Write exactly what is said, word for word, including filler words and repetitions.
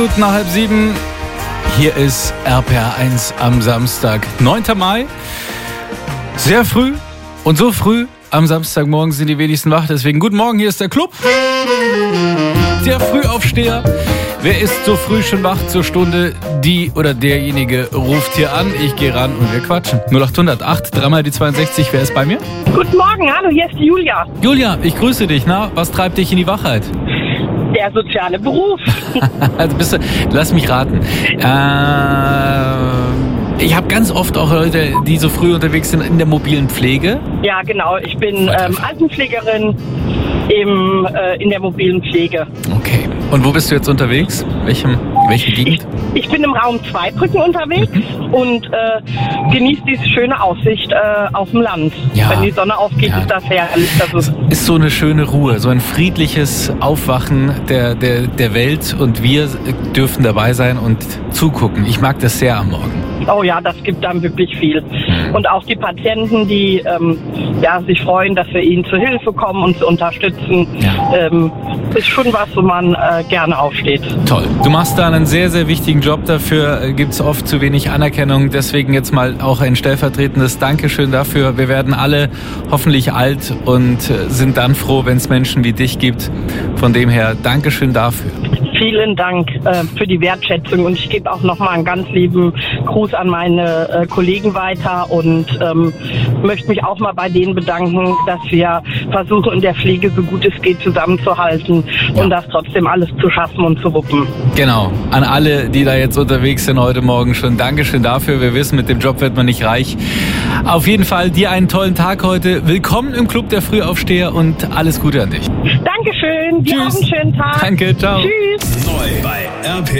Nach halb sieben, hier ist R P R eins am Samstag, neunten Mai. Sehr früh und so früh am Samstagmorgen sind die wenigsten wach. Deswegen guten Morgen, hier ist der Club. Der Frühaufsteher. Wer ist so früh schon wach zur Stunde? Die oder derjenige ruft hier an. Ich gehe ran und wir quatschen. null acht null null acht, dreimal die zweiundsechzig. Wer ist bei mir? Guten Morgen, hallo, hier ist die Julia. Julia, ich grüße dich. Na, was treibt dich in die Wachheit? Der soziale Beruf. Also bist du, lass mich raten. Äh, ich habe ganz oft auch Leute, die so früh unterwegs sind in der mobilen Pflege. Ja, genau. Ich bin ähm, Altenpflegerin im, äh, in der mobilen Pflege. Okay. Und wo bist du jetzt unterwegs? Welchem, welche Gegend? Ich, ich bin im Raum Zweibrücken unterwegs mhm. und äh, genieße diese schöne Aussicht äh, auf dem Land. Ja. Wenn die Sonne aufgeht, ja. Ist das herrlich. Das ist, ist so eine schöne Ruhe, so ein friedliches Aufwachen der, der, der Welt und wir dürfen dabei sein und zugucken. Ich mag das sehr am Morgen. Oh ja, das gibt dann wirklich viel. Mhm. Und auch die Patienten, die ähm, ja, sich freuen, dass wir ihnen zur Hilfe kommen und zu unterstützen, ja. ähm, ist schon was, wo man äh, gerne aufsteht. Toll. Du machst da einen sehr, sehr wichtigen Job. Dafür äh, gibt es oft zu wenig Anerkennung. Deswegen jetzt mal auch ein stellvertretendes Dankeschön dafür. Wir werden alle hoffentlich alt und äh, sind dann froh, wenn es Menschen wie dich gibt. Von dem her, Dankeschön dafür. Vielen Dank äh, für die Wertschätzung und ich gebe auch nochmal einen ganz lieben Gruß an meine äh, Kollegen weiter und ähm, möchte mich auch mal bei denen bedanken, dass wir versuchen, in der Pflege so gut es geht zusammenzuhalten ja. und das trotzdem alles zu schaffen und zu wuppen. Genau, an alle, die da jetzt unterwegs sind heute Morgen schon. Dankeschön dafür. Wir wissen, mit dem Job wird man nicht reich. Auf jeden Fall dir einen tollen Tag heute. Willkommen im Club der Frühaufsteher und alles Gute an dich. Dankeschön, dir auch einen schönen Tag. Danke, ciao. Tschüss. Neu bei R P